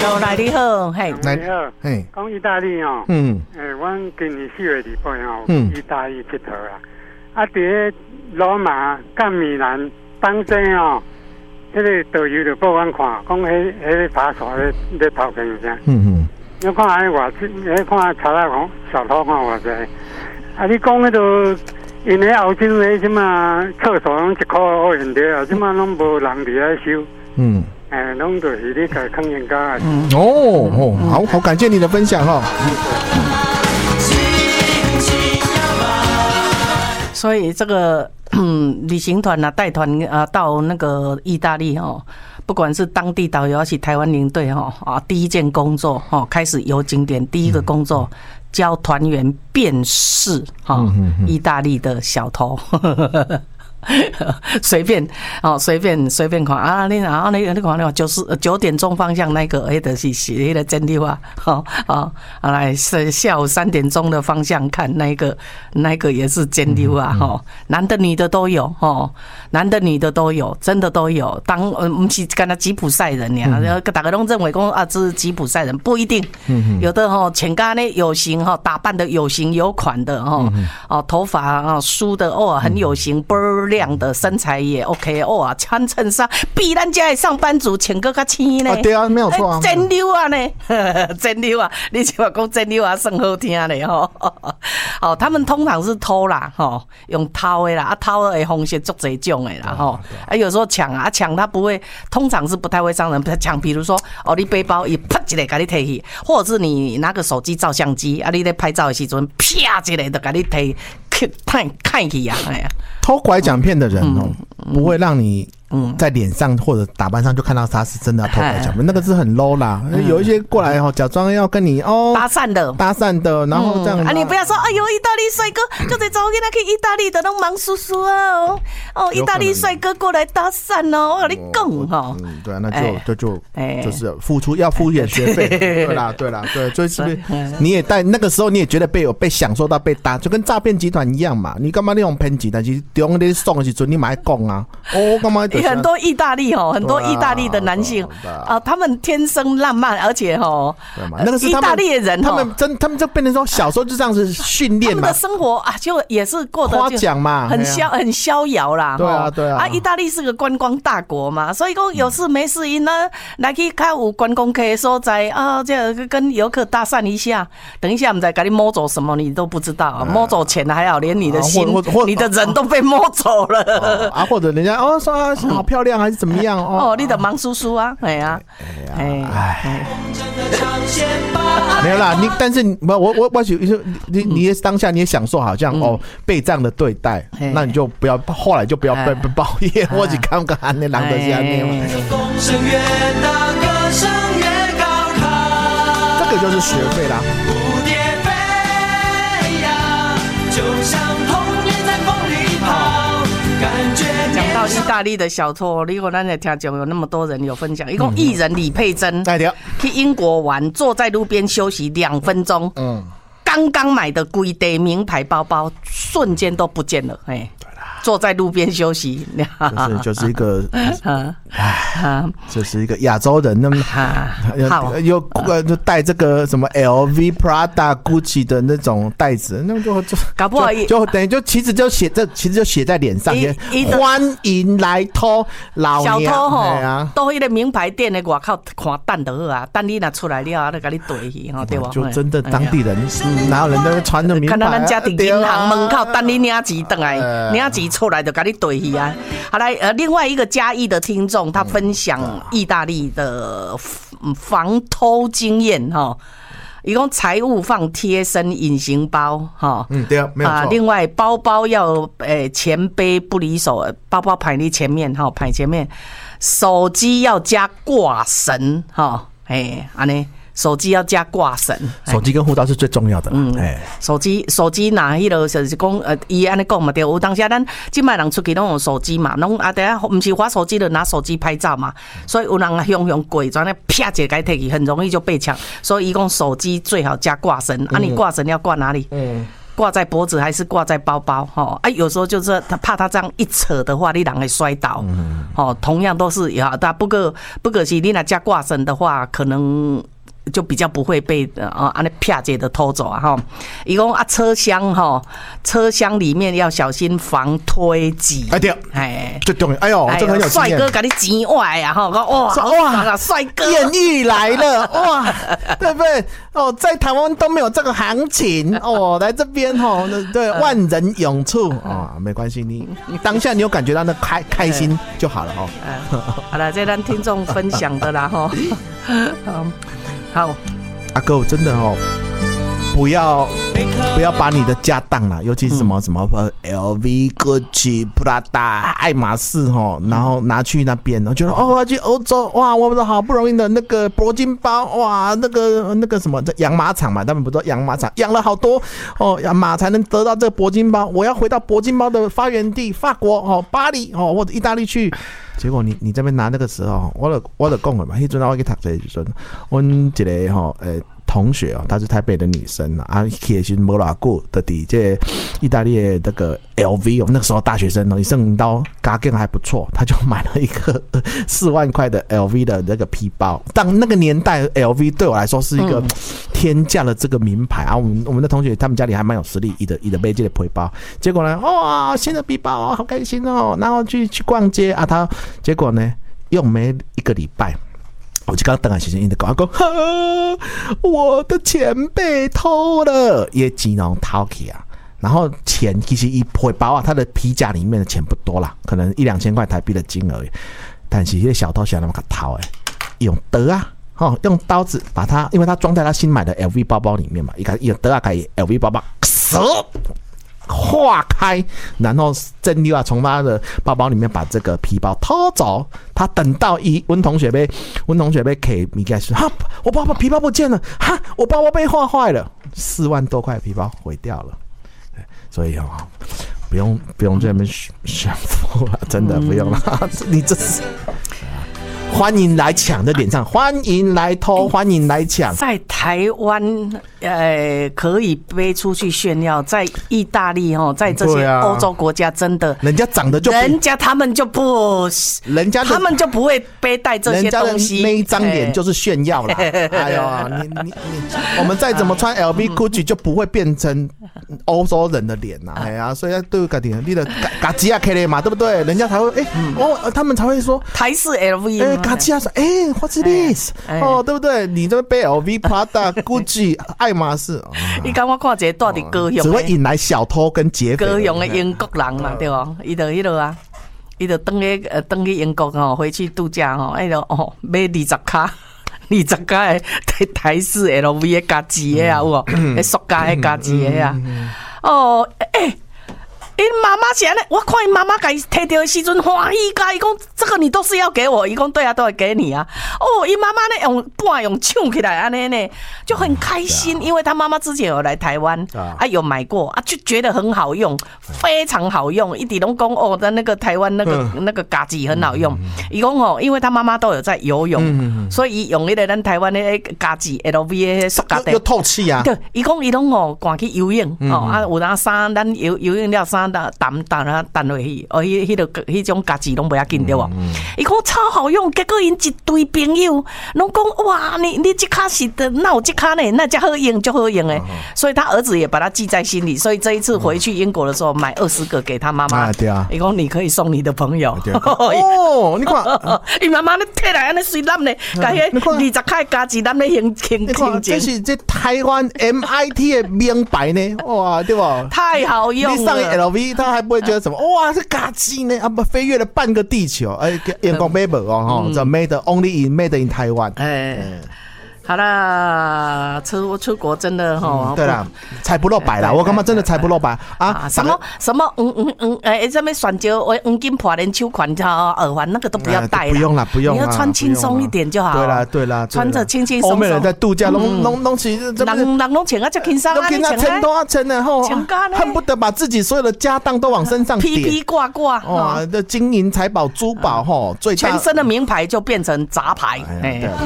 Hello， 来你好，嘿， 你好， 嘿， 讲意大利哦，阮今年4月礼拜哦，意大利佚佗啦，啊，伫个罗马、甲米兰当真哦，迄个导游就报阮看，讲迄扒手咧偷钱啥，你看迄偌济，你看查拉讲小偷看偌济，啊，你讲迄个因迄欧洲迄什么厕所拢1块现着啊，即马拢无人伫咧收，拢就是你家坑人家。 好感谢你的分享哈。 所以这个旅行团啊，带团啊到那个意大利哦，不管是当地导游还是台湾领队哈啊，第一件工作哈，开始游景点，第一个工作教团员辨识哈意大利的小偷。随便看啊！你看9点钟方向那个，就是那个真的话，来下午3点钟的方向看那个也是真的话，男的女的都有，男的女的都有，真的都有。不是跟他吉普赛人呀，大家都认为说啊，这是吉普赛人，不一定，有的穿咖呢有型打扮的有型有款的头发梳的很有型，倍儿亮的，身材也 OK 穿衬衫比咱家的上班族穿个较青呢。 对啊，没有错啊， 真溜啊呢，真溜啊！你是话讲真溜啊，算好听嘞他们通常是偷啦用偷的啦，偷的方式足侪种的啦有时候抢他不会，通常是不太会伤人。抢，比如说你背包一啪一个给你提起，或者是你拿个手机照相机你在拍照的时阵啪一个就给你提看起呀， 偷拐奖骗的人不会让你在脸上或者打扮上就看到他是真的要偷拐奖骗，那个是很 low 啦。有一些过来假装要跟你搭讪的，然后这样你不要说意大利帅哥，就得找我给他去意大利的那种忙叔叔啊意大利帅哥过来搭讪我跟你讲对啊，那就是要付一点学费，对啦，就是你也在那个时候你也觉得被享受到被搭，就跟诈骗集团一样嘛。你干嘛那种骗集团？其实中你送的时候你买讲啊，干嘛？ 很多意大利的男性他们天生浪漫，而且那个是意大利的人他们就变成说小时候就这样子训练嘛， 他们的生活就也是过得夸奖嘛， 很逍遥啦。 对啊， 意大利是个观光大国嘛，所以说有事没事因来去较有观光客的所在这跟游客搭讪一下，等一下我们再给你摸走什么你都不知道摸走钱还好，连你的心你的人都被摸走了或者人家说好漂亮还是怎么样你的忙叔叔啊，没有啦，但是我你也当下你也享受好像被这样的对待，那你就不要后来就不要被抱怨，或者看个安的狼的下面，这个就是学费啦。 讲到意大利的小偷，如果咱的听众有那么多人有分享，一共艺人李佩珍去英国玩，坐在路边休息2分钟，刚刚买的贵的名牌包包瞬间都不见了，坐在路边休息， 就是一个，就是一个亚洲人，那么又带这个什么 LV、Prada、Gucci 的那种袋子，那就搞不好就等于其实就写在脸上，欢迎来偷老娘小偷到那个名牌店的外口看等就好啊，等你拿出来了，就给你对去对吧？ 就真的当地人，哪有人都穿着名牌？ 看到咱家庭银行门口等你领钱回来，领钱出来就给你对去啊！好来，另外一个嘉义的听众，他分享意大利的防偷经验一共财物放贴身隐形包对啊，没有错。 另外包包要前背不离手，包包排你前面排前面，手机要加挂绳安尼。手机要加挂绳， 手机跟护照是最重要的。 手机拿迄个就是讲，伊安尼讲嘛对。有当时咱今摆人出去拢用手机嘛，拢等下不是滑手机的拿手机拍照嘛，所以有人用鬼转来啪一个摕去，很容易就被抢。所以伊讲手机最好加挂绳，你挂绳要挂哪里？ 挂在脖子还是挂在包包哈？有时候就是他怕他这样一扯的话，你人会摔倒。同样都是也好，但不过是你那加挂绳的话，可能就比较不会被安尼啪姐的偷走啊哈。伊讲啊，车厢里面要小心防推挤。 对，最重要。哎呦，这个很有经验。 帅哥给你挤歪啊哈！哇，帅哥， 艳遇来了哇，对不对？在台湾都没有这个行情哦，来这边对，万人涌出没关系，你当下你有感觉到那开心就好了好了，这咱听众分享的啦哈。好， 阿哥真的不要把你的家当啦，尤其是什么LV、Gucci、Prada、爱马仕然后拿去那边，觉得我要去欧洲哇，我们好不容易的那个铂金包哇，那个什么养马场嘛，他们不都养马场养了好多马才能得到这个铂金包，我要回到铂金包的发源地法国巴黎或者意大利去。结果你这边拿那个时候，我就讲了嘛，迄阵我去读册的时阵，阮一个同学她是台北的女生去的时候没多久，就伫这意大利的那个 LV 那个时候大学生你剩到家境还不错，他就买了一个4万块的 LV 的那个皮包。当那个年代 LV 对我来说是一个天价的这个名牌我们的同学他们家里还蛮有实力，伊的买这个皮包。结果呢，哇，新的皮包好开心然后去逛街他结果呢用没一个礼拜。我就刚等下时间，他跟我讲，我的钱被偷了，也钱偷去啊。然后钱其实一皮包他的皮夹里面的钱不多啦，可能1-2千块台币的金额，但是这些小偷想那么偷用刀用刀子把它，因为他装在他新买的 LV 包包里面嘛，用刀可以 LV 包包化开，然后真的从他的包包里面把这个皮包偷走。他等到温同学被给米盖说我包包皮包不见了我包包被划坏了，4万多块皮包毁掉了。所以不用在那边炫富了，真的不用了。你这是。欢迎来抢的脸上，欢迎来偷，欢迎来抢。在台湾，可以背出去炫耀；在意大利在这些欧洲国家，真的， 人家长得就， 他们就不会背带这些东西。 那一张脸就是炫耀了。哎呦，我们再怎么穿 LV、Gucci 就不会变成欧洲人的脸呐。哎呀，所以对家己你的嘎吉亚 K 嘛，对不对？人家才会他们才会说台式 LV。 卡基亚说：“What's this？” 对不对？你这背 LV、Prada、Gucci、爱马仕， 你刚我看一个到底高雄， 只会引来小偷跟劫匪。 高雄的英国人嘛，对吧？伊就登去英国回去度假买20卡的台式 LV 的家己的有无？塑胶的家己的因妈妈是安尼，我看因妈妈给摕到的时阵欢喜甲伊讲，这个你都是要给我，伊讲对啊，都会给你啊。因妈妈呢用抢起来安尼呢，就很开心，因为他妈妈之前有来台湾有买过就觉得很好用，非常好用，一直拢讲的那个台湾那个家己很好用。伊讲因为他妈妈都有在游泳，所以用那个咱台湾的家己 LV 的塑胶袋， 又透气啊。 对，伊讲伊拢赶去游泳有当衫咱游泳了衫。弹落去，迄种家己拢不要紧对吧？伊讲超好用，结果因一堆朋友拢讲哇，你这卡是的，那有这卡呢，那才好用就好用诶。所以他儿子也把他记在心里，所以这一次回去英国的时候，买20个给他妈妈。 对啊， 伊讲你可以送你的朋友。 你看， 伊妈妈你摕来安尼水揽呢，甲迄20卡家己揽咧兴这是台湾 MIT 的名牌呢，哇，对吧？ 太好用了。 你上 LV。他还不会觉得什么哇，这嘎叽呢不飞越了半个地球，眼光没本这 made only in Taiwan。 好啦，出国真的对啦，财不露白啦，我感觉真的财不露白什么什么选择黄金破连手环耳环那个都不要戴， 不用啦， 你要穿轻松一点就好。 对啦， 穿着轻轻松松。 欧美人在度假弄起， 人拢穿这轻松， 钱多钱的恨不得把自己所有的家当都往身上叠， 披挂哇，这金银财宝珠宝最大， 全身的名牌就变成杂牌。